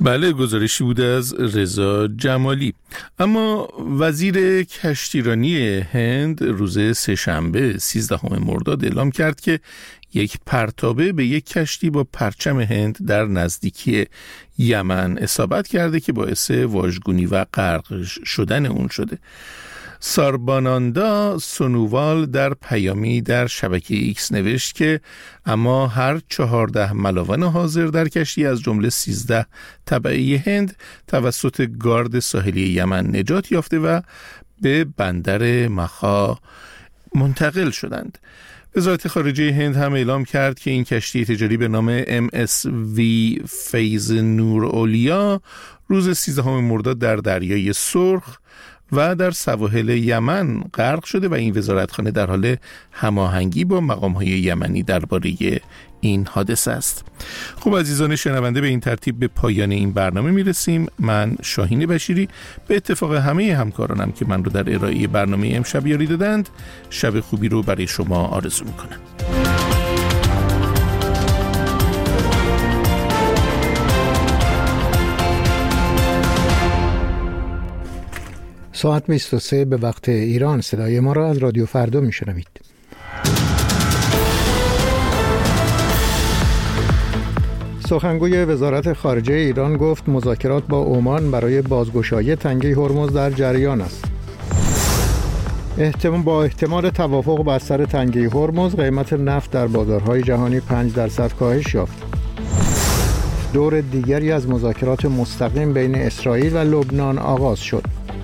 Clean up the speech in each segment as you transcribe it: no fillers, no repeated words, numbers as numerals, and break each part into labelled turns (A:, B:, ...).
A: بله، گزارشی بوده از رضا جمالی. اما وزیر کشتیرانی هند روز سه‌شنبه 13 مرداد اعلام کرد که یک پرتابه به یک کشتی با پرچم هند در نزدیکی یمن اصابت کرده که باعث واژگونی و غرق شدن اون شده. سارباناندا سونووال در پیامی در شبکه ایکس نوشت که اما هر 14 ملاون حاضر در کشتی از جمله 13 تبعه هند توسط گارد ساحلی یمن نجات یافته و به بندر مخا منتقل شدند. وزارت خارجه هند هم اعلام کرد که این کشتی تجاری به نام MSV فیض نور اولیا روز 13 مرداد در دریای سرخ و در سواحل یمن غرق شده و این وزارتخانه در حال هماهنگی با مقام‌های یمنی درباره این حادثه است. خب عزیزان شنونده، به این ترتیب به پایان این برنامه میرسیم. من شاهین بشیری به اتفاق همه همکارانم که من رو در ارائه برنامه امشب یاری دادند، شب خوبی رو برای شما آرزو میکنم.
B: ساعت 23 به وقت ایران. صدای ما را از رادیو فردا میشنوید. سخنگوی وزارت خارجه ایران گفت مذاکرات با عمان برای بازگشایی تنگه هرمز در جریان است. با احتمال توافق بستر تنگه هرمز، قیمت نفت در بازارهای جهانی 5% کاهش یافت. دور دیگری از مذاکرات مستقیم بین اسرائیل و لبنان آغاز شد.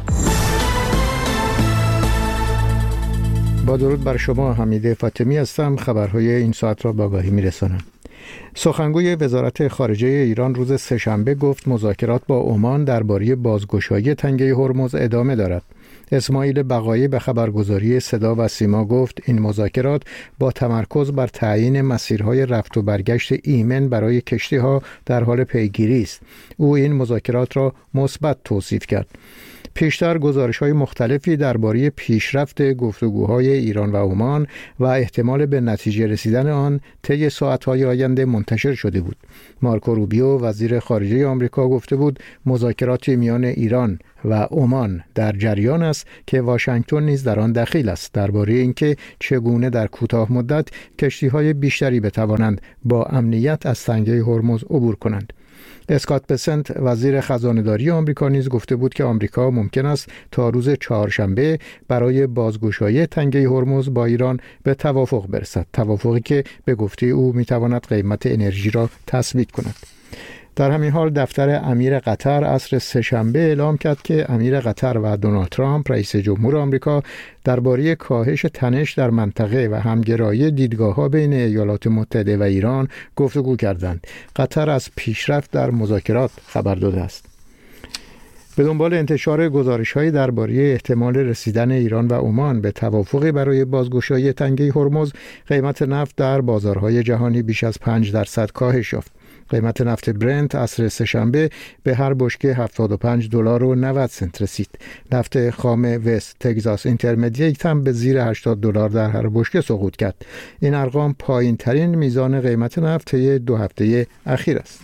B: با درود بر شما، حمیده فاطمی هستم. خبرهای این ساعت را با آگاهی می‌رسانم. سخنگوی وزارت خارجه ایران روز سه‌شنبه گفت مذاکرات با عمان درباره بازگشایی تنگه هرمز ادامه دارد. اسماعیل بقایی به خبرگزاری صدا و سیما گفت این مذاکرات با تمرکز بر تعیین مسیرهای رفت و برگشت ایمن برای کشتی‌ها در حال پیگیری است. او این مذاکرات را مثبت توصیف کرد. پیشتر گزارش‌های مختلفی درباره پیشرفت گفتگوهای ایران و عمان و احتمال به نتیجه رسیدن آن طی ساعت‌های آینده منتشر شده بود. مارکو روبیو وزیر خارجه آمریکا گفته بود مذاکرات میان ایران و عمان در جریان است که واشنگتن نیز در آن دخیل است درباره اینکه چگونه در کوتاه مدت کشتی‌های بیشتری بتوانند با امنیت از تنگه هرمز عبور کنند. اسکات بسنت وزیر خزانه‌داری آمریکا نیز گفته بود که آمریکا ممکن است تا روز چهارشنبه برای بازگشایی تنگه هرمز با ایران به توافق برسد، توافقی که به گفته او میتواند قیمت انرژی را تثبیت کند. در همین حال دفتر امیر قطر عصر سه‌شنبه اعلام کرد که امیر قطر و دونالد ترامپ رئیس جمهور آمریکا درباره کاهش تنش در منطقه و همگرایی دیدگاه‌ها بین ایالات متحده و ایران گفتگو کردند. قطر از پیشرفت در مذاکرات خبر داده است. به دنبال انتشار گزارش‌های درباره احتمال رسیدن ایران و عمان به توافقی برای بازگشایی تنگه هرمز، قیمت نفت در بازارهای جهانی بیش از 5% کاهش یافت. قیمت نفت برنت عصر سه‌شنبه به هر بشکه $75.90 رسید. نفت خام وست تگزاس اینترمدییت هم به زیر $80 در هر بشکه سقوط کرد. این ارقام پایین ترین میزان قیمت نفت طی 2 هفته اخیر است.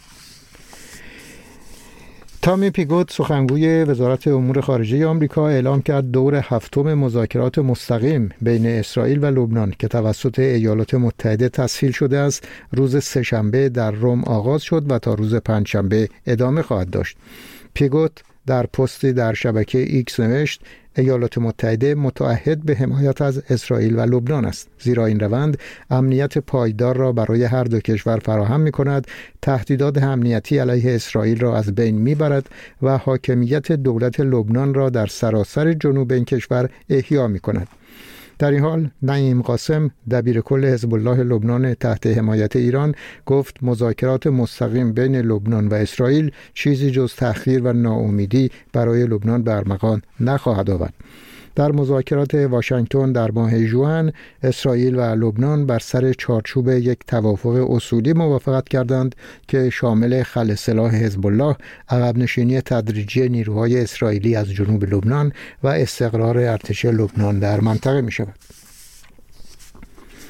B: تامی پیگوت سخنگوی وزارت امور خارجه آمریکا اعلام کرد دور هفتم مذاکرات مستقیم بین اسرائیل و لبنان که توسط ایالات متحده تسهیل شده است روز سه‌شنبه در روم آغاز شد و تا روز پنجشنبه ادامه خواهد داشت. پیگوت در پستی در شبکه ایکس نوشت ایالات متحده متعهد به حمایت از اسرائیل و لبنان است، زیرا این روند امنیت پایدار را برای هر دو کشور فراهم می‌کند، تهدیدات امنیتی علیه اسرائیل را از بین می‌برد و حاکمیت دولت لبنان را در سراسر جنوب این کشور احیا می‌کند. در این حال نعیم قاسم دبیر کل حزب الله لبنان تحت حمایت ایران گفت مذاکرات مستقیم بین لبنان و اسرائیل چیزی جز تأخیر و ناامیدی برای لبنان به ارمغان نخواهد آورد. در مذاکرات واشنگتن در ماه ژوئن، اسرائیل و لبنان بر سر چارچوب یک توافق اصولی موافقت کردند که شامل خلع سلاح حزب الله، عقب نشینی تدریجی نیروهای اسرائیلی از جنوب لبنان و استقرار ارتش لبنان در منطقه می شود.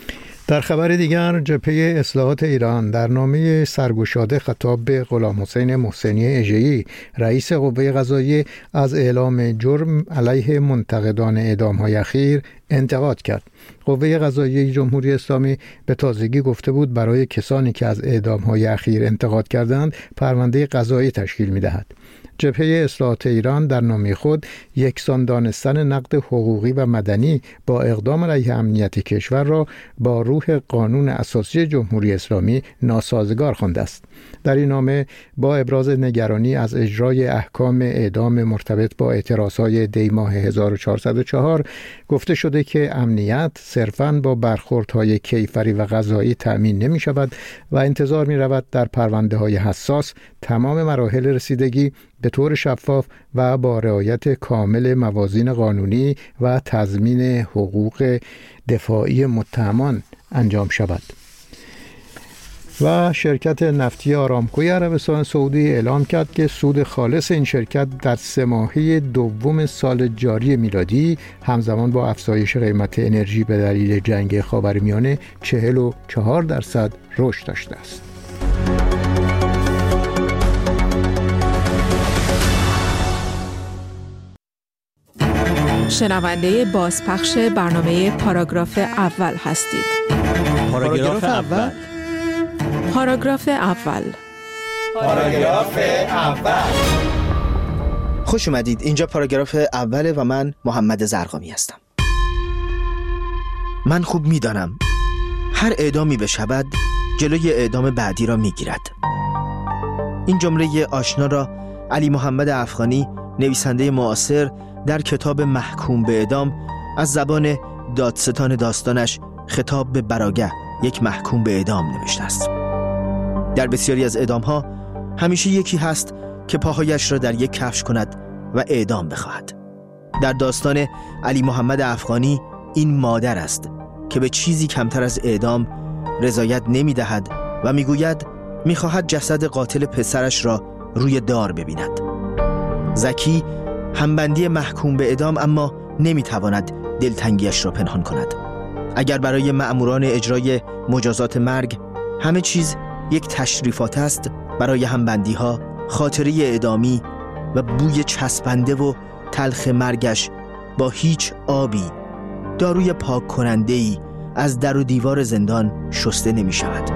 B: در خبر دیگر، جبهه اصلاحات ایران در نامه سرگشاده خطاب به غلام حسین محسنی اژه‌ای رئیس قوه قضاییه از اعلام جرم علیه منتقدان اعدام‌های اخیر انتقاد کرد. قوه قضاییه جمهوری اسلامی به تازگی گفته بود برای کسانی که از اعدام‌های اخیر انتقاد کردند پرونده قضایی تشکیل می‌دهد. جبهه اصلاحات ایران در نامه خود یکسان دانستن نقد حقوقی و مدنی با اقدام علیه امنیت کشور را با روح قانون اساسی جمهوری اسلامی ناسازگار خوانده است. در این نامه با ابراز نگرانی از اجرای احکام اعدام مرتبط با اعتراضهای دی ماه 1404 گفته شده که امنیت صرفاً با برخوردهای کیفری و قضایی تأمین نمی شود و انتظار می رود در پرونده های حساس تمام مراحل رسیدگی به طور شفاف و با رعایت کامل موازین قانونی و تضمین حقوق دفاعی متهمان انجام شود. و شرکت نفتی آرامکوی عربستان سعودی اعلام کرد که سود خالص این شرکت در 3 ماهه دوم سال جاری میلادی همزمان با افزایش قیمت انرژی به دلیل جنگ خاورمیانه 44% رشد داشته است.
C: شنونده بازپخش برنامه پاراگراف اول هستید.
D: پاراگراف اول.
C: پاراگراف اول.
D: پاراگراف اول.
E: خوش اومدید. اینجا پاراگراف اوله و من محمد زرقامی هستم. من خوب میدانم هر اعدامی بشود جلوی اعدام بعدی را میگیرد. این جمله آشنا را علی محمد افغانی، نویسنده معاصر، در کتاب محکوم به اعدام از زبان دادستان داستانش خطاب به براگه، یک محکوم به اعدام، نوشته است. در بسیاری از اعدام‌ها همیشه یکی هست که پاهایش را در یک کفش کند و اعدام بخواهد. در داستان علی محمد افغانی این مادر است که به چیزی کمتر از اعدام رضایت نمی‌دهد و می‌گوید می‌خواهد جسد قاتل پسرش را روی دار ببیند. زکی همبندی محکوم به اعدام اما نمی‌تواند دلتنگیش را پنهان کند. اگر برای مأموران اجرای مجازات مرگ همه چیز یک تشریفات است، برای همبندی‌ها خاطره اعدامی و بوی چسبنده و تلخ مرگش با هیچ آبی، داروی پاک کننده‌ای از در و دیوار زندان شسته نمی شود.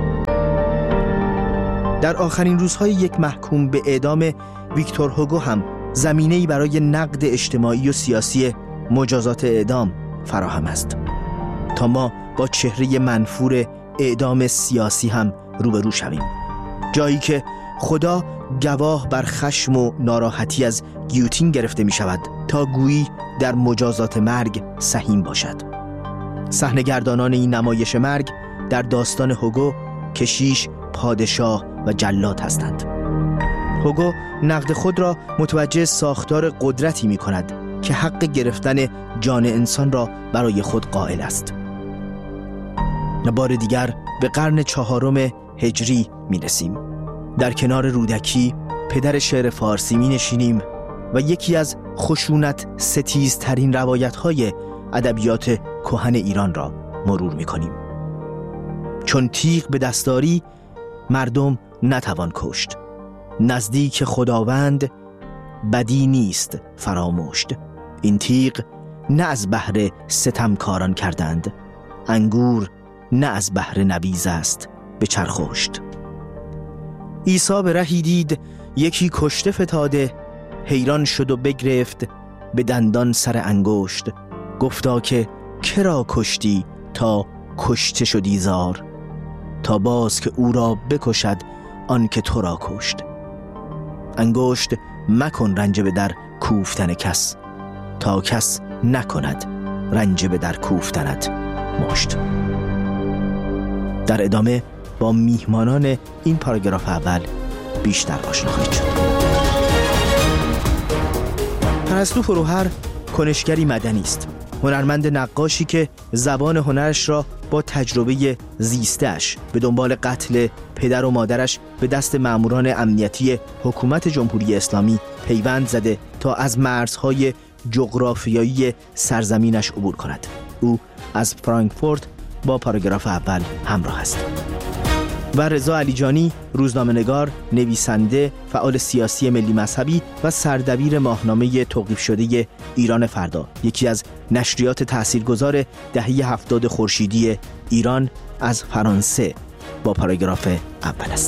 E: در آخرین روزهای یک محکوم به اعدام ویکتور هوگو هم زمینه‌ای برای نقد اجتماعی و سیاسی مجازات اعدام فراهم است تا ما با چهره منفور اعدام سیاسی هم روبرو شویم، جایی که خدا گواه بر خشم و ناراحتی از گیوتین گرفته می شود تا گویی در مجازات مرگ سهیم باشد. صحنه‌گردانان این نمایش مرگ در داستان هوگو کشیش، پادشاه و جلاد هستند. هوگو نقد خود را متوجه ساختار قدرتی می کند که حق گرفتن جان انسان را برای خود قائل است. بار دیگر به قرن 4 هجری می رسیم. در کنار رودکی، پدر شعر فارسی، می نشینیم و یکی از خشونت ستیزترین روایت‌های ادبیات کهن ایران را مرور می کنیم. چون تیغ به دستاری مردم نتوان کشت، نزدیک خداوند بدی نیست فراموشت. این تیغ نه از بهر ستمکاران کردند، انگور نه از بهر نبیذ است به چرخشت. عیسی به رهی دید یکی کشته فتاده، حیران شد و بگرفت به دندان سر انگشت. گفتا که کرا کشتی تا کشته شدی زار، تا باز که او را بکشد آن که تو را کشت. انگشت مکن رنج به در کوفتن کس، تا کس نکند رنج به در کوفتنت مشت. در ادامه با میهمانان این پاراگراف اول بیشتر آشنا خواهید شد. پرستو فروهر کنشگری مدنی است، هنرمند نقاشی که زبان هنرش را با تجربه زیسته‌اش به دنبال قتل پدر و مادرش به دست ماموران امنیتی حکومت جمهوری اسلامی پیوند زده تا از مرزهای جغرافیایی سرزمینش عبور کند. او از فرانکفورت با پاراگراف اول همراه هستید. و رضا علیجانی، روزنامه‌نگار، نویسنده، فعال سیاسی ملی مذهبی و سردبیر ماهنامه توقیف شده ایران فردا، یکی از نشریات تاثیرگذار دهه 70 خورشیدی ایران، از فرانسه با پاراگراف اول است.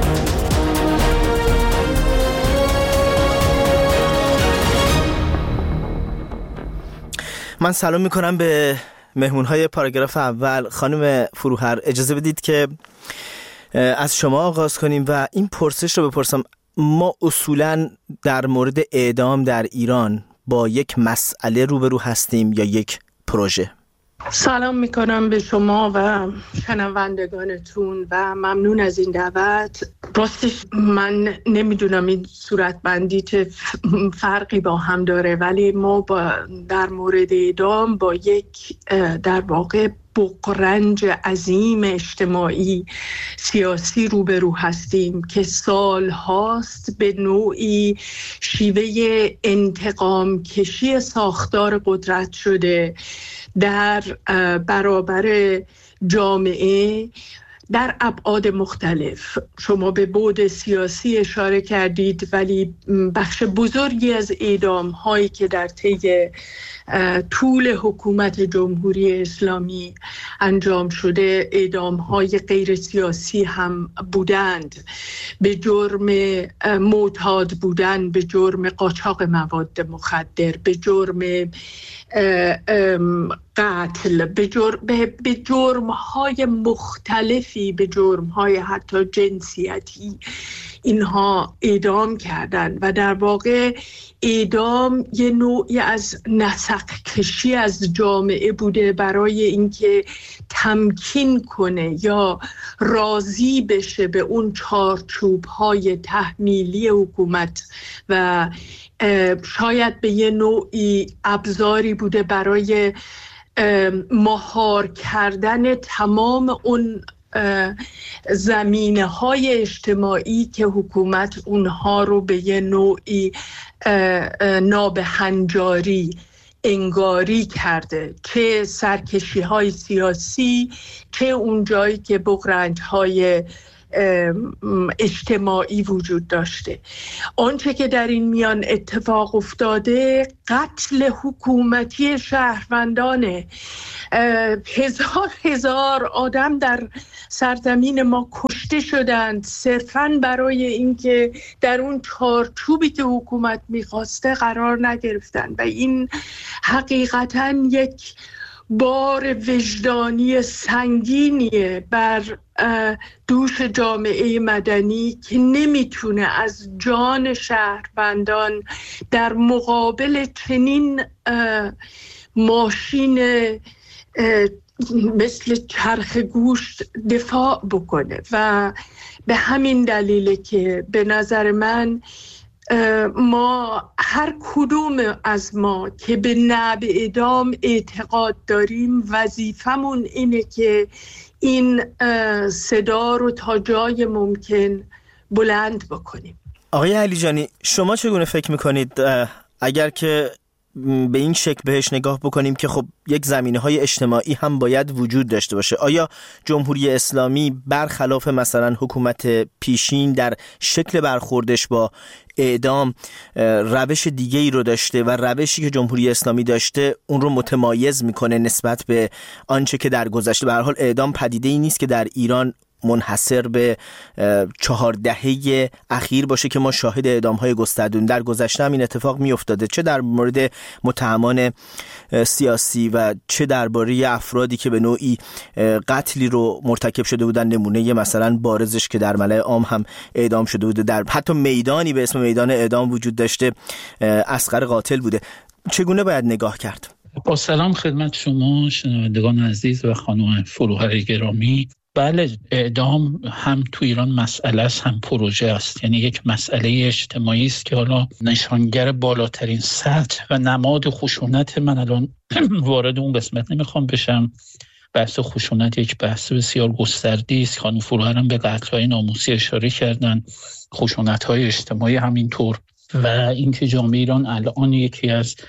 E: من سلام میکنم به مهمونهای پاراگراف اول. خانم فروهر، اجازه بدید که از شما آغاز کنیم و این پرسش رو بپرسم. ما اصولاً در مورد اعدام در ایران با یک مسئله روبرو هستیم یا یک پروژه؟
F: سلام میکنم به شما و شنوندگانتون و ممنون از این دعوت. راستش من نمیدونم این صورتبندی چه فرقی با هم داره، ولی ما در مورد اعدام با یک در واقع بغرنج عظیم اجتماعی سیاسی روبرو هستیم که سال هاست به نوعی شیوه انتقام کشی ساختار قدرت شده در برابر جامعه در ابعاد مختلف. شما به بعد سیاسی اشاره کردید، ولی بخش بزرگی از اعدام هایی که در طی طول حکومت جمهوری اسلامی انجام شده اعدام های غیر سیاسی هم بودند، به جرم معتاد بودن، به جرم قاچاق مواد مخدر، به جرم قتل، به جرم های مختلفی، به جرم های حتی جنسیتی اینها اعدام کردن. و در واقع اعدام یه نوعی از نسق کشی از جامعه بوده برای اینکه تمکین کنه یا راضی بشه به اون چارچوب های تحمیلی حکومت و شاید به یه نوعی ابزاری بوده برای مهار کردن تمام اون زمینه های اجتماعی که حکومت اونها رو به یه نوعی نابهنجاری انگاری کرده، چه سرکشی های سیاسی، چه اون جایی که بغرنج های اجتماعی وجود داشته. آنچه که در این میان اتفاق افتاده قتل حکومتی شهروندانه. هزار آدم در سرزمین ما کشته شدند صرفاً برای اینکه در اون چارچوبی که حکومت میخواسته قرار نگرفتن و این حقیقتاً یک بار وجدانی سنگینیه بر دوش جامعه مدنی که نمیتونه از جان شهروندان در مقابل چنین ماشین مثل چرخ گوشت دفاع بکنه. و به همین دلیله که به نظر من ما هر کدوم از ما که به نعب اعدام اعتقاد داریم وظیفمون اینه که این صدا رو تا جای ممکن بلند بکنیم.
E: آقای علیجانی، شما چگونه فکر میکنید اگر که به این شکل بهش نگاه بکنیم که خب یک زمینه‌های اجتماعی هم باید وجود داشته باشه، آیا جمهوری اسلامی برخلاف مثلا حکومت پیشین در شکل برخوردش با اعدام روش دیگه‌ای رو داشته و روشی که جمهوری اسلامی داشته اون رو متمایز میکنه نسبت به آنچه که در گذشته؟ به هر حال اعدام پدیده‌ای نیست که در ایران منحصر به 4 دهه اخیر باشه که ما شاهد اعدام‌های گسترده‌ایم. در گذشته هم این اتفاق می‌افتاده، چه در مورد متهمان سیاسی و چه درباره افرادی که به نوعی قتلی رو مرتکب شده بودن. نمونه مثلا بارزش که در ملأ عام هم اعدام شده بوده، در حتی میدانی به اسم میدان اعدام وجود داشته، اصغر قاتل بوده. چگونه باید نگاه کرد؟
G: با سلام خدمت شما شنوندگان عزیز و خانم فروهر گرامی. بله، اعدام هم تو ایران مسئله است هم پروژه است، یعنی یک مسئله اجتماعی است که حالا نشانگر بالاترین سطح و نماد خشونت. من الان وارد اون قسمت نمیخوام بشم. بحث خشونت یک بحث بسیار گسترده است. خانم فروهر هم به قتل‌های ناموسی اشاره کردن، خشونت‌های اجتماعی همینطور. و اینکه جامعه ایران الان یکی از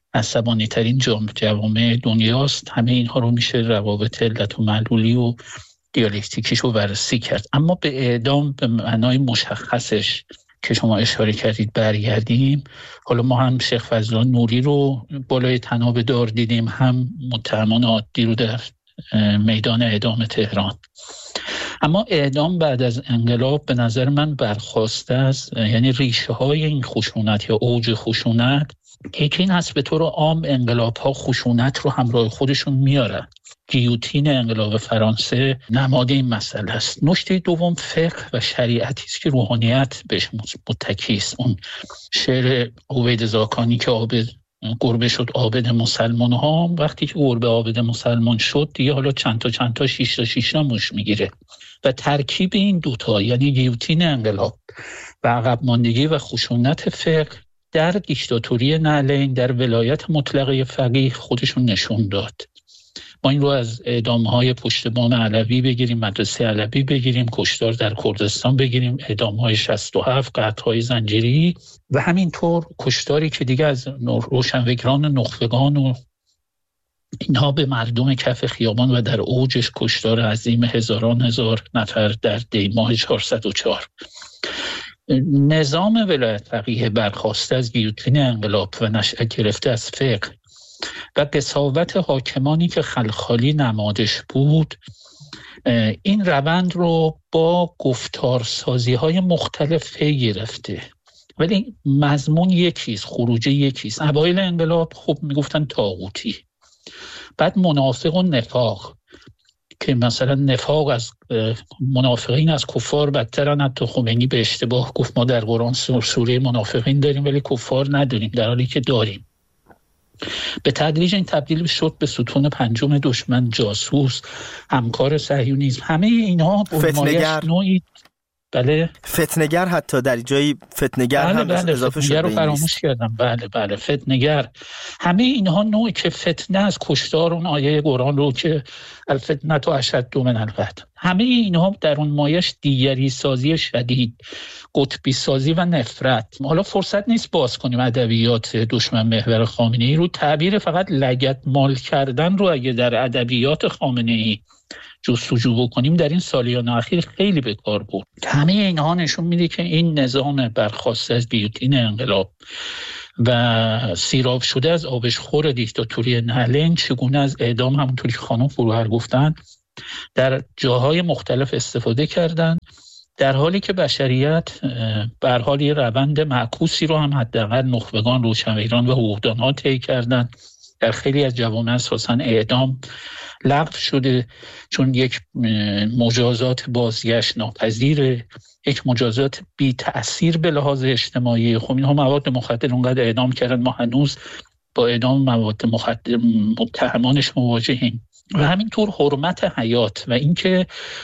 G: عصبانی ترین جوامع دنیاست. همه اینها رو میشه روابط علت و معلولی و دیالکتیکیش رو بررسی کرد. اما به اعدام به معنای مشخصش که شما اشاره کردید برگردیم، حالا ما هم شیخ فضلالله نوری رو بالای طناب دار دیدیم، هم متهمان عادی رو در میدان اعدام تهران. اما اعدام بعد از انقلاب به نظر من برخواسته از، یعنی ریشه های این خشونت یا اوج خشونت، یکی این هست به طور عام انقلاب ها خشونت رو همراه خودشون میارن. گیوتین انقلاب فرانسه نماد این مسئله است. نکته دوم فقه و شریعتی است که روحانیت بهش متکی است. اون شعر عبید زاکانی که گربه شد عابد مسلمان ها، وقتی که گربه عابد مسلمان شد دیگه حالا چند تا 6 تا موش میگیره. و ترکیب این دوتا، یعنی گیوتین انقلاب و عقب ماندگی و خشونت فقه در دیکتاتوری نعلین، در ولایت مطلقه فقیه خودشون نشون داد. ما این رو از اعدام‌های پشت بام علوی بگیریم، مدرسه علوی بگیریم، کشتار در کردستان بگیریم، اعدام‌های 67، قطع‌های زنجیری و همینطور کشتاری که دیگه از روشنفکران نخبگان و اینها به مردم کف خیابان و در اوجش کشتار عظیم هزار نفر در دیماه 404. نظام ولایت فقیه برخواسته از گیوتین انقلاب و نشأت گرفته از فقه و قساوت حاکمانی که خلخالی نمادش بود، این روند رو با گفتارسازی‌های مختلف پی گرفته، ولی مضمون یکیست، خروجه یکیست. اوایل انقلاب خب میگفتن طاغوتی، بعد منافق و نفاق که مثلا نفاق از منافقین از کفار بدترن. حتی خمینی به اشتباه گفت ما در قرآن سوره منافقین داریم ولی کفار نداریم، در حالی که داریم. به تدریج این تبدیل شد به ستون پنجم دشمن، جاسوس، همکار صهیونیسم. همه اینها
E: فتنه‌گر،
G: نوعی بله
E: فتنه‌گر، حتی در جای فتنه‌گر هم اضافه شد.
G: رو فراموش کردم. بله فتنه‌گر. همه اینها نوعی که فتنه از کشتار اون آیه قرآن رو که الفتنه اشد من القتل، همه اینها در اون مایش دیگری سازی شدید، قطبی سازی و نفرت. حالا فرصت نیست باز کنیم ادبیات دشمن محور خامنه‌ای رو. تعبیر فقط لگد مال کردن رو اگه در ادبیات خامنه‌ای جستجو بکنیم در این سالیان اخیر خیلی به کار برد. همه اینها نشون میده که این نظام برخواسته از گیوتین انقلاب و سیراب شده از آبشخور دیکتاتوری نعلین چگونه از اعدام، همونطوری که خانم فروهر گفتن، در جاهای مختلف استفاده کردن، در حالی که بشریت به هر حال یه روند معکوسی رو هم حداقل نخبگان، روشنفکران و حقوقدان‌ها طی کردن. در خیلی از جوامع اساساً اعدام لغو شده چون یک مجازات بازگشت ناپذیره، یک مجازات بی تأثیر به لحاظ اجتماعی. خب اینها مواد مخدر اونقدر اعدام کردن، ما هنوز با اعدام مواد مخدر متهمانش مواجهیم. و همینطور حرمت حیات و اینکه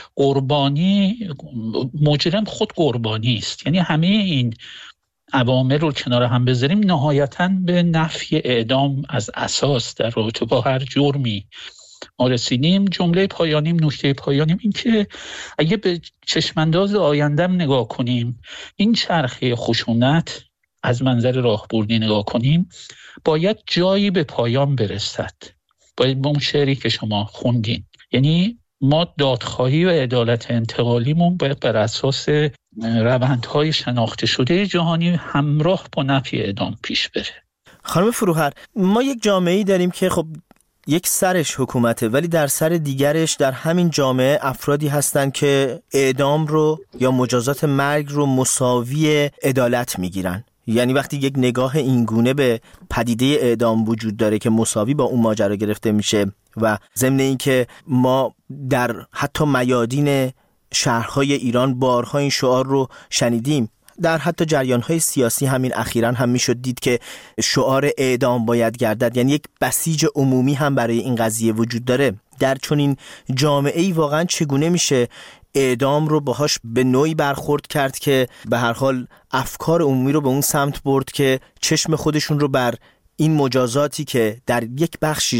G: قربانی، مجرم خود قربانی است. یعنی همه این عوامل رو کنار هم بذاریم نهایتاً به نفی اعدام از اساس در رابطه با هر جرمی ما رسیدیم. جمله پایانیم، نکته پایانیم این که اگه به چشمانداز آیندم نگاه کنیم، این چرخه خشونت از منظر راهبردی نگاه کنیم، باید جایی به پایان برسد. باید با اون شعری که شما خوندین، یعنی ما دادخواهی و عدالت انتقالیمون باید بر اساس روندهای شناخته شده جهانی همراه با نفی اعدام پیش بره.
E: خانم فروهر، ما یک جامعه‌ای داریم که خب یک سرش حکومته، ولی در سر دیگرش در همین جامعه افرادی هستن که اعدام رو یا مجازات مرگ رو مساوی عدالت میگیرن. یعنی وقتی یک نگاه اینگونه به پدیده اعدام وجود داره که مساوی با اون ماجرا گرفته میشه و ضمن این که ما در حتی میادین شهرهای ایران بارها این شعار رو شنیدیم، در حتی جریان‌های سیاسی همین اخیراً هم میشد دید که شعار اعدام باید گردد، یعنی یک بسیج عمومی هم برای این قضیه وجود داره. در چنین جامعه‌ای واقعاً چگونه میشه اعدام رو باهاش به نوعی برخورد کرد که به هر حال افکار عمومی رو به اون سمت برد که چشم خودشون رو بر این مجازاتی که در یک بخشیش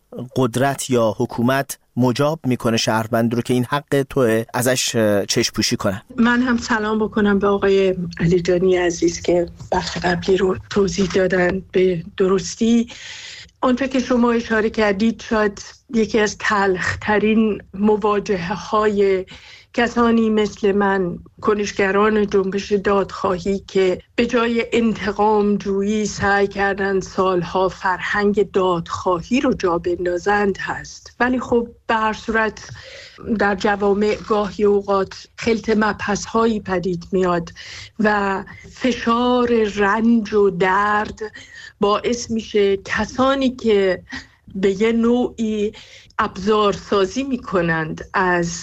E: قدرت یا حکومت مجاب میکنه شهروند رو که این حق توه ازش چشم پوشی کنن.
F: من هم سلام بکنم به آقای علیجانی عزیز که بخش قبلی رو توضیح دادن به درستی. آنچه که شما اشاره کردید شاید یکی از تلخ‌ترین مواجهه های کسانی مثل من، کنشگران جنبش دادخواهی، که به جای انتقام جویی سعی کردن سالها فرهنگ دادخواهی رو جا بندازند هست. ولی خب به هر صورت در جوامع گاهی اوقات خلط مبحث هایی پدید میاد و فشار رنج و درد باعث میشه کسانی که به یه نوعی ابزارسازی میکنند از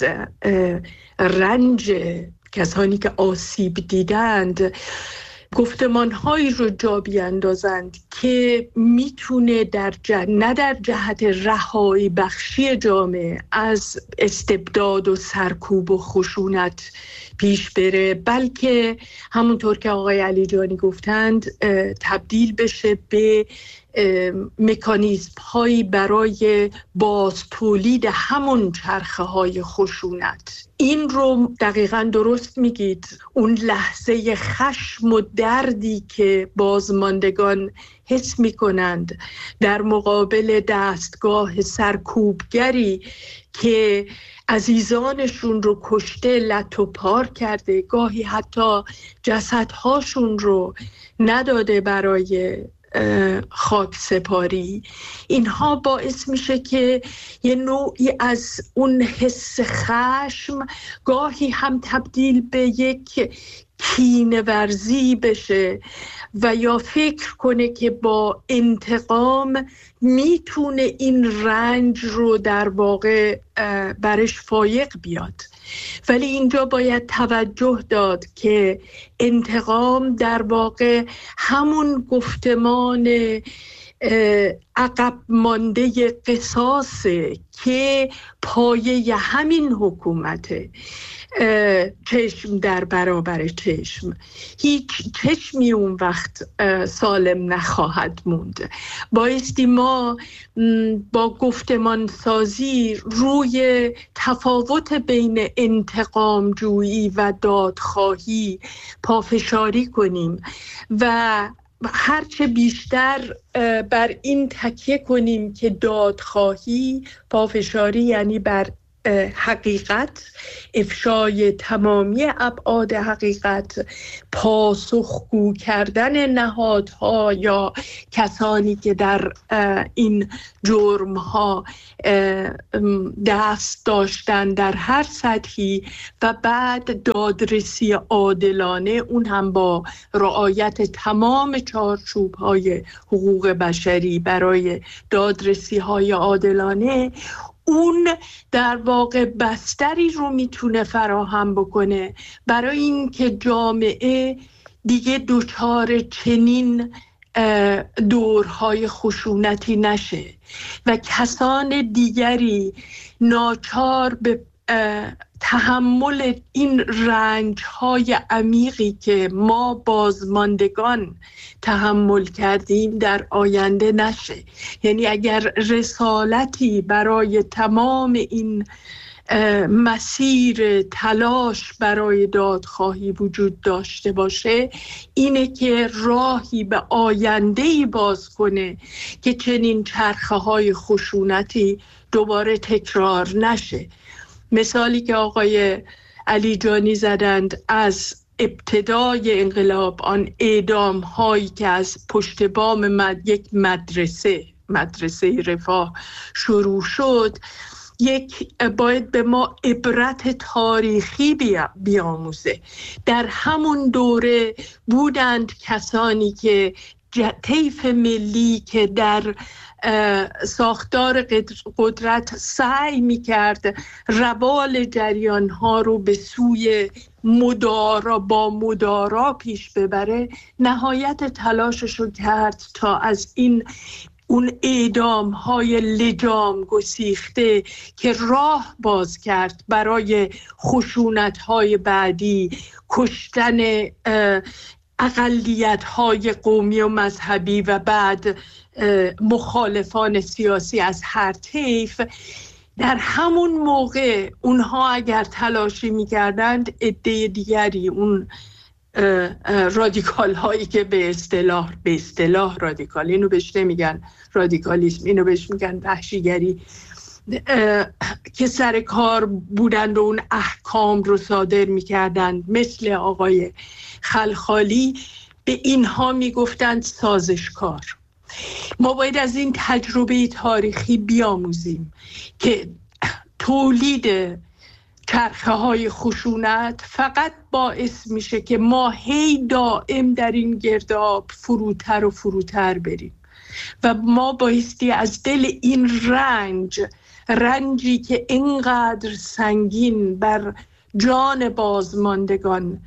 F: رنج کسانی که آسیب دیدند گفتمان‌هایی رو جا بیاندازند که میتونه نه در جهت رهایی بخشی جامعه از استبداد و سرکوب و خشونت پیش بره، بلکه همونطور که آقای علیجانی گفتند تبدیل بشه به مکانیزم هایی برای باز تولید همون چرخه های خشونت. این رو دقیقاً درست میگید، اون لحظه خشم و دردی که بازماندگان حس میکنند در مقابل دستگاه سرکوبگری که عزیزانشون رو کشته، لت و پار کرده، گاهی حتی جسدهاشون رو نداده برای خاک سپاری، اینها باعث میشه که یه نوعی از اون حس خشم گاهی هم تبدیل به یک کینه ورزی بشه و یا فکر کنه که با انتقام میتونه این رنج رو در واقع برش فایق بیاد. ولی اینجا باید توجه داد که انتقام در واقع همون گفتمان عقب مانده قصاصه که پایه همین حکومته. چشم در برابر چشم، هیچ چشمی اون وقت سالم نخواهد موند. بایستی ما با گفتمان سازی روی تفاوت بین انتقام جویی و دادخواهی پافشاری کنیم و هرچه بیشتر بر این تکیه کنیم که دادخواهی، پافشاری یعنی بر حقیقت، افشای تمامی ابعاد حقیقت، پاسخگو کردن نهادها یا کسانی که در این جرمها دست داشتن در هر سطحی، و بعد دادرسی عادلانه، اون هم با رعایت تمام چارچوب‌های حقوق بشری برای دادرسی های عادلانه، اون در واقع بستری رو میتونه فراهم بکنه برای اینکه جامعه دیگه دچار چنین دورهای خشونتی نشه و کسان دیگری ناچار به تحمل این رنج‌های عمیقی که ما بازماندگان تحمل کردیم در آینده نشه. یعنی اگر رسالتی برای تمام این مسیر تلاش برای دادخواهی وجود داشته باشه، اینه که راهی به آینده‌ای باز کنه که چنین چرخه‌های خشونتی دوباره تکرار نشه. مثالی که آقای علیجانی زدند از ابتدای انقلاب، آن اعدام هایی که از پشت بام یک مدرسه رفاه شروع شد، باید به ما عبرت تاریخی بیاموزه. در همون دوره بودند کسانی که طیف ملی که در ساختار قدرت سعی می‌کرد روال جریان‌ها رو به سوی با مدارا پیش ببره، نهایت تلاشش رو کرد تا از اون اعدام‌های لجام گسیخته که راه باز کرد برای خشونت‌های بعدی، کشتن اقلیت‌های قومی و مذهبی و بعد مخالفان سیاسی از هر طیف، در همون موقع اونها اگر تلاشی می‌کردند عده دیگری، اون رادیکال هایی که به اصطلاح رادیکال، اینو بهش نمیگن رادیکالیسم، اینو بهش میگن وحشیگری، که سر کار بودند و اون احکام رو صادر میکردند، مثل آقای خلخالی، به اینها میگفتند سازشکار. ما باید از این تجربه تاریخی بیاموزیم که تولید چرخه های خشونت فقط باعث میشه که ما هی دائم در این گرداب فروتر و فروتر بریم و ما بایستی از دل این رنجی که اینقدر سنگین بر جان بازماندگان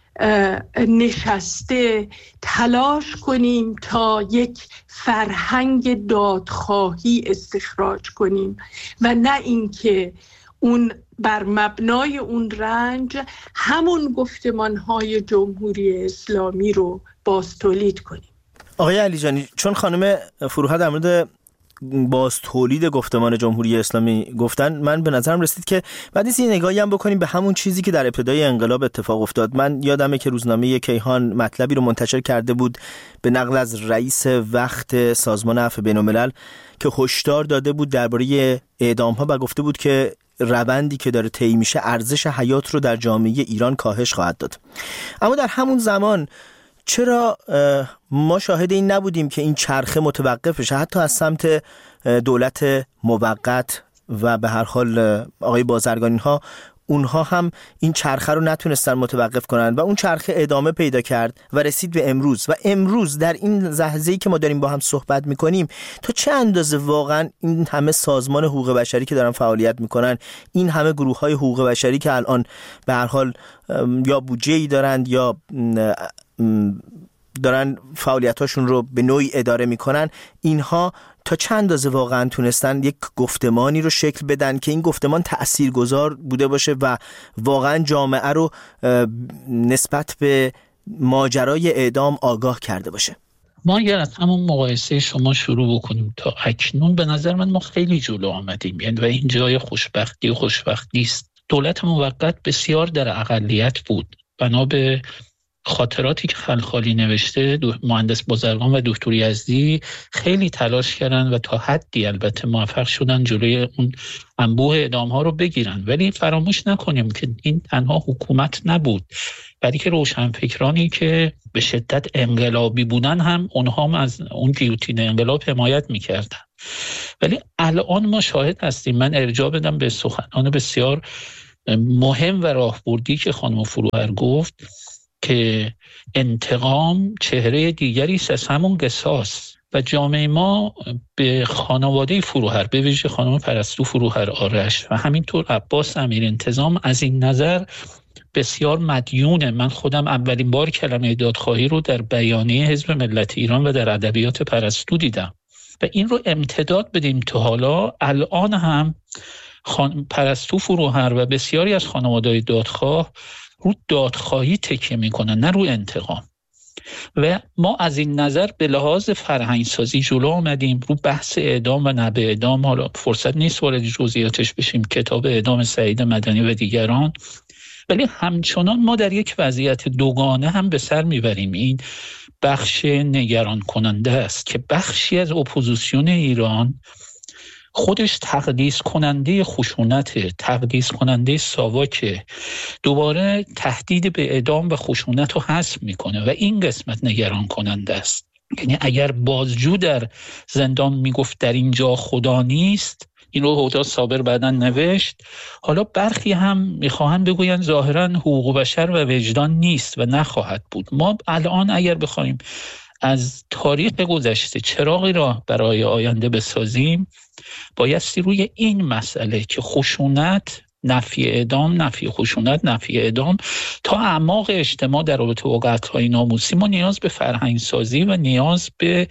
F: نشسته تلاش کنیم تا یک فرهنگ دادخواهی استخراج کنیم و نه اینکه اون بر مبنای اون رنج همون گفتمان‌های جمهوری اسلامی رو باز تولید کنیم.
E: آقای علیجانی، چون خانم فروها در مورد باز تولید گفتمان جمهوری اسلامی گفتن، من به نظرم رسید که بعد از این نگاهی هم بکنیم به همون چیزی که در ابتدای انقلاب اتفاق افتاد. من یادمه که روزنامه کیهان مطلبی رو منتشر کرده بود به نقل از رئیس وقت سازمان عفو بین‌الملل که هشدار داده بود درباره اعدام‌ها و گفته بود که روندی که داره طی میشه ارزش حیات رو در جامعه ایران کاهش خواهد داد. اما در همون زمان چرا ما شاهد این نبودیم که این چرخه متوقف بشه، حتی از سمت دولت موقت و به هر حال آقای بازرگانی ها، اونها هم این چرخه رو نتونستن متوقف کنن و اون چرخه ادامه پیدا کرد و رسید به امروز. و امروز در این لحظه‌ای که ما داریم با هم صحبت میکنیم، تا چه اندازه واقعا این همه سازمان حقوق بشری که دارن فعالیت میکنن، این همه گروه‌های حقوق بشری که الان به هر حال یا بودجه‌ای دارند یا دارن فعالیتاشون رو به نوعی اداره میکنن، اینها تا چند اندازه واقعا تونستن یک گفتمانی رو شکل بدن که این گفتمان تأثیرگذار بوده باشه و واقعا جامعه رو نسبت به ماجرای اعدام آگاه کرده باشه؟
G: ما اگر از همون مقایسه شما شروع بکنیم تا اکنون، به نظر من ما خیلی جلو آمدیم، یعنی و این جای خوشبختی است. دولت موقت بسیار در اقلیت بود، بنا به خاطراتی که خلخالی نوشته، مهندس بازرگان و دکتر یزدی خیلی تلاش کردن و تا حدی البته موفق شدن جلوی اون انبوه اعدام ها رو بگیرن. ولی فراموش نکنیم که این تنها حکومت نبود، بلکه روشنفکرانی که به شدت انقلابی بودن هم اونها هم از اون گیوتین انقلاب حمایت میکردن. ولی الان ما شاهد هستیم، من ارجاع بدم به سخنان بسیار مهم و راهبردی که خانم فروهر گفت که انتقام چهره دیگری است از همون قصاص و جامعه ما به خانواده فروهر، به ویژه خانم پرستو فروهر آرش و همینطور عباس امیرانتظام از این نظر بسیار مدیونه. من خودم اولین بار کلمه دادخواهی رو در بیانیه حزب ملت ایران و در ادبیات پرستو دیدم و این رو امتداد بدیم تا حالا. الان هم پرستو فروهر و بسیاری از خانواده‌های دادخواه رو دادخواهی تکیه میکنن، نه رو انتقام. و ما از این نظر به لحاظ فرهنگسازی جلو آمدیم رو بحث اعدام و نبه اعدام. حالا فرصت نیست وارد جزئیاتش بشیم، کتاب اعدام سعید مدنی و دیگران، ولی همچنان ما در یک وضعیت دوگانه هم به سر میبریم. این بخش نگران کننده است که بخشی از اپوزیسیون ایران خودش تقدیس کننده خشونت، تقدیس کننده ساواک، دوباره تهدید به اعدام و خشونت رو حذف میکنه و این قسمت نگران کننده است. یعنی اگر بازجو در زندان میگفت در اینجا خدا نیست، این رو هدی صابر بعداً نوشت، حالا برخی هم میخواهند بگویند ظاهراً حقوق بشر و وجدان نیست و نخواهد بود. ما الان اگر بخوایم از تاریخ گذشته چراغی را برای آینده بسازیم، بایستی روی این مسئله که خشونت، نفی اعدام، نفی خشونت، نفی اعدام تا اعماق اجتماع در رابطه با قتل‌های ناموسی، ما نیاز به فرهنگ سازی و نیاز به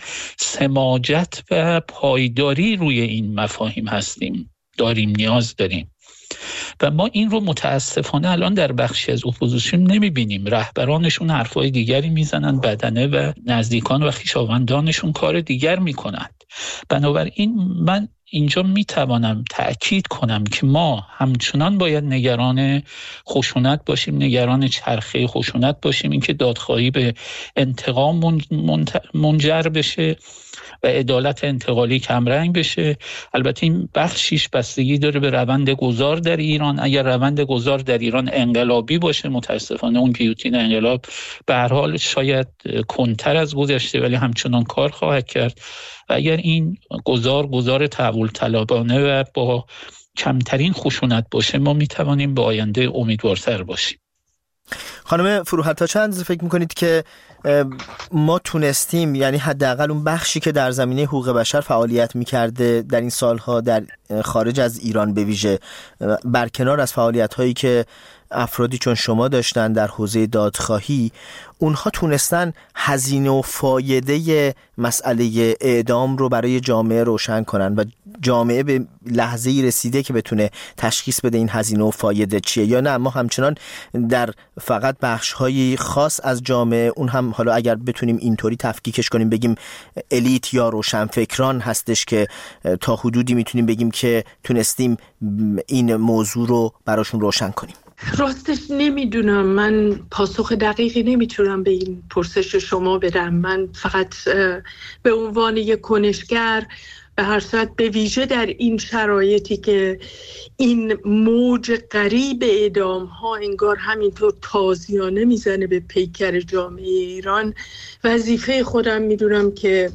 G: سماجت و پایداری روی این مفاهیم هستیم، نیاز داریم. و ما این رو متاسفانه الان در بخشی از اپوزیسیون نمیبینیم. رهبرانشون حرفای دیگری میزنن، بدنه و نزدیکان و خویشاوندانشون کار دیگر میکنند. بنابراین من اینجا میتوانم تأکید کنم که ما همچنان باید نگران خشونت باشیم، نگران چرخه خشونت باشیم، اینکه دادخواهی به انتقام منجر بشه و عدالت انتقالی کمرنگ بشه. البته این بخشیش بستگی داره به روند گذار در ایران. اگر روند گذار در ایران انقلابی باشه، متاسفانه اون گیوتین انقلاب به هر حال شاید کنتر از گذشته ولی همچنان کار خواهد کرد. و اگر این گذار تحول طلبانه و با کمترین خشونت باشه، ما میتوانیم به آینده امیدوارتر باشیم.
E: خانم فروهر، تا چند فکر میکنید که ما تونستیم، یعنی حداقل اون بخشی که در زمینه حقوق بشر فعالیت میکرده در این سالها در خارج از ایران به ویژه، برکنار از فعالیت‌هایی که افرادی چون شما داشتن در حوزه دادخواهی، اونها تونستن هزینه و فایده مسئله اعدام رو برای جامعه روشن کنن و جامعه به لحظه‌ای رسیده که بتونه تشخیص بده این هزینه و فایده چیه، یا نه ما همچنان در فقط بخش‌های خاص از جامعه، اون هم حالا اگر بتونیم اینطوری تفکیکش کنیم بگیم الیت یا روشنفکران هستش که تا حدودی میتونیم بگیم که تونستیم این موضوع رو براشون روشن کنیم؟
F: راستش نمیدونم، من پاسخ دقیقی نمیتونم به این پرسش شما بدم. من فقط به عنوان یک کنشگر به هر صورت، به ویژه در این شرایطی که این موج غریب اعدام ها انگار همینطور تازیانه میزنه به پیکر جامعه ایران، وظیفه خودم میدونم که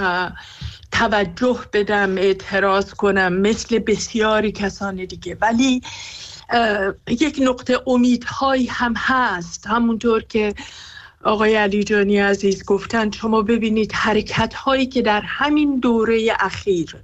F: توجه بدم، اعتراض کنم مثل بسیاری کسان دیگه. ولی یک نقطه امیدهایی هم هست، همونطور که آقای علیجانی عزیز گفتن. شما ببینید حرکت هایی که در همین دوره اخیر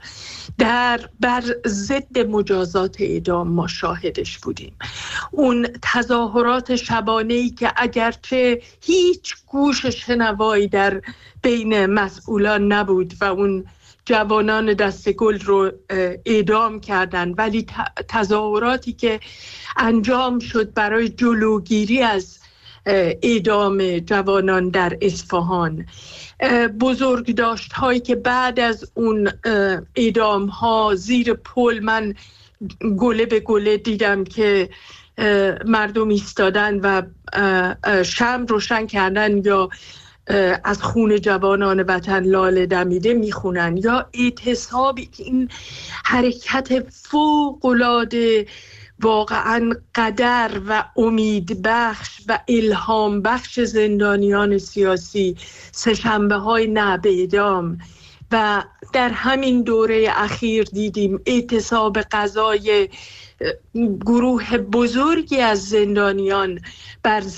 F: بر ضد مجازات اعدام ما شاهدش بودیم، اون تظاهرات شبانه‌ای که اگرچه هیچ گوش شنوایی در بین مسئولان نبود و اون جوانان دستگل رو اعدام کردن، ولی تظاهراتی که انجام شد برای جلوگیری از اعدام جوانان در اصفهان، بزرگداشت هایی که بعد از اون اعدام ها زیر پل من گله به گله دیدم که مردم ایستادن و شمع روشن کردن یا از خون جوانان وطن لاله دمیده میخونن، یا اعتصابی که این حرکت فوق‌العاده واقعا قدر و امید بخش و الهام بخش زندانیان سیاسی، سه‌شنبه های نه به اعدام، و در همین دوره اخیر دیدیم اعتصاب قضای گروه بزرگی از زندانیان بر